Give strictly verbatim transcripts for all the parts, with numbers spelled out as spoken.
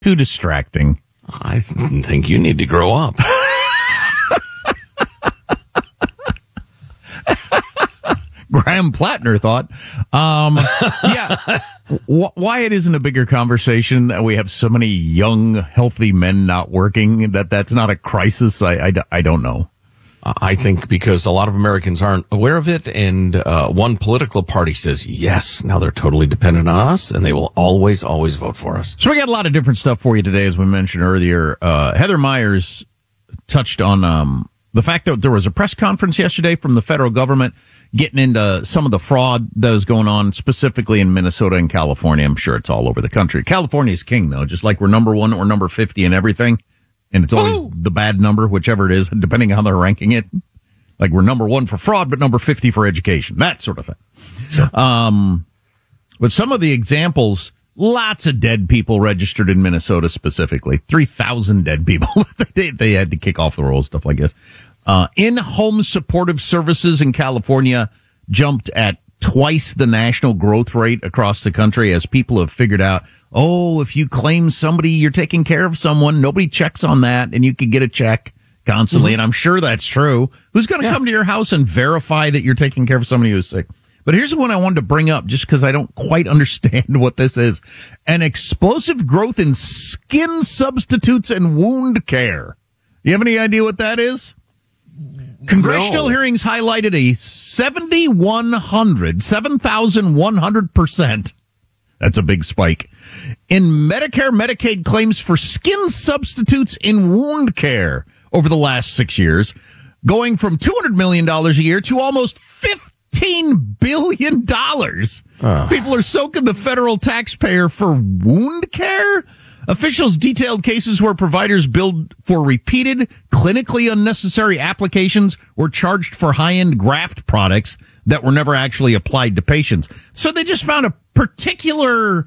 Too distracting. I th- think you need to grow up. Graham Plattner thought. Um, yeah. W- why it isn't a bigger conversation that we have so many young, healthy men not working, that that's not a crisis, I, I, I don't know. I think because a lot of Americans aren't aware of it, and uh, one political party says, yes, now they're totally dependent on us, and they will always, always vote for us. So we got a lot of different stuff for you today, as we mentioned earlier. Uh, Heather Myers touched on um, the fact that there was a press conference yesterday from the federal government getting into some of the fraud that was going on, specifically in Minnesota and California. I'm sure it's all over the country. California's king, though, just like we're number one or number fifty in everything. And it's always Woo! the bad number, whichever it is, depending on how they're ranking it. Like we're number one for fraud, but number fifty for education, that sort of thing. Sure. Um, but some of the examples, lots of dead people registered in Minnesota specifically. three thousand dead people. they, they had to kick off the rolls, stuff like this. Uh, in-home supportive services in California jumped at twice the national growth rate across the country as people have figured out, oh, if you claim somebody, you're taking care of someone, nobody checks on that, and you can get a check constantly. Mm-hmm. And I'm sure that's true. Who's going to yeah. come to your house and verify that you're taking care of somebody who's sick? But here's the one I wanted to bring up just because I don't quite understand what this is. An explosive growth in skin substitutes and wound care. You have any idea what that is? Congressional no. hearings highlighted a seventy-one hundred, seven thousand one hundred percent. That's a big spike in Medicare, Medicaid claims for skin substitutes in wound care over the last six years, going from two hundred million dollars a year to almost fifteen billion dollars. Oh. People are soaking the federal taxpayer for wound care. Officials detailed cases where providers billed for repeated, clinically unnecessary applications or charged for high-end graft products that were never actually applied to patients. So they just found a particular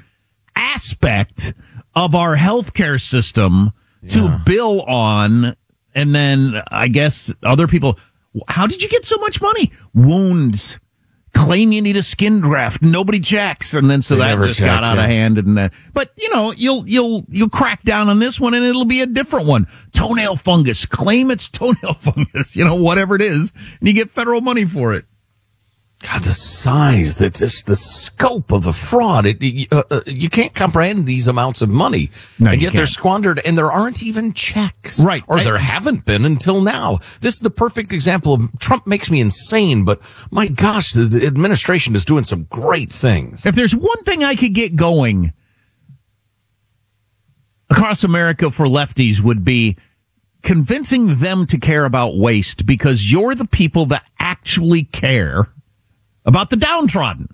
aspect of our healthcare system yeah. to bill on, and then I guess other people, how did you get so much money? Wounds. Claim you need a skin graft. Nobody checks. And then so they that just check, got out yeah. of hand. And uh, But, you know, you'll, you'll, you'll crack down on this one and it'll be a different one. Toenail fungus. Claim it's toenail fungus, you know, whatever it is. And you get federal money for it. God, the size, the, just the scope of the fraud. It, uh, uh, you can't comprehend these amounts of money. No, and yet can't. they're squandered, and there aren't even checks. Right. Or I, there haven't been until now. This is the perfect example of Trump makes me insane, but my gosh, the, the administration is doing some great things. If there's one thing I could get going across America for lefties would be convincing them to care about waste, because you're the people that actually care about the downtrodden.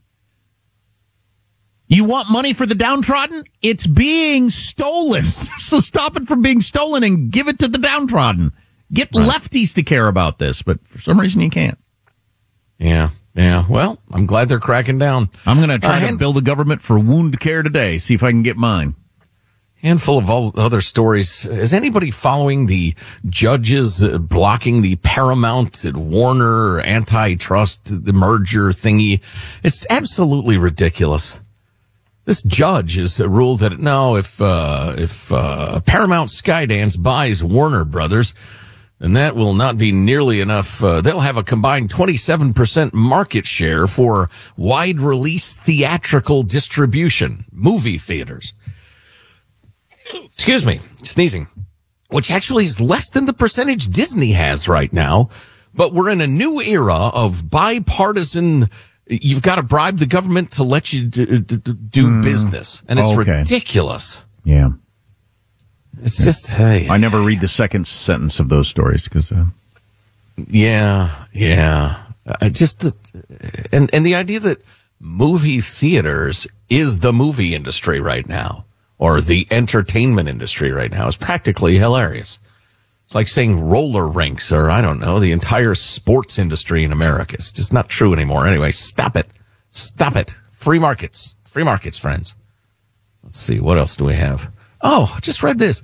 You want money for the downtrodden? It's being stolen. So stop it from being stolen and give it to the downtrodden. Get right. lefties to care about this, but for some reason you can't. Yeah, yeah. Well, I'm glad they're cracking down. I'm going to try uh, to hand- build a government for wound care today, see if I can get mine. Handful of all other stories. Is anybody following the judges uh, blocking the Paramount at Warner antitrust, the merger thingy? It's absolutely ridiculous. This judge has ruled that no, if uh, if uh, Paramount Skydance buys Warner Brothers, then that will not be nearly enough. Uh, they'll have a combined twenty-seven percent market share for wide release theatrical distribution, movie theaters. Excuse me, sneezing, which actually is less than the percentage Disney has right now. But we're in a new era of bipartisan. You've got to bribe the government to let you do, do mm. business. And it's okay. ridiculous. Yeah. It's yeah. just, hey. I never read the second sentence of those stories because. Uh... Yeah, yeah. I just, and, and the idea that movie theaters is the movie industry right now, or the entertainment industry right now, is practically hilarious. It's like saying roller rinks, or I don't know, the entire sports industry in America. It's just not true anymore. Anyway, stop it. Stop it. Free markets. Free markets, friends. Let's see. What else do we have? Oh, I just read this.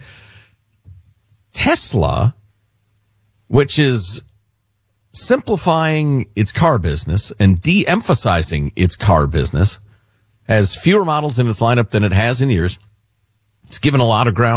Tesla, which is simplifying its car business and de-emphasizing its car business, has fewer models in its lineup than it has in years. It's given a lot of ground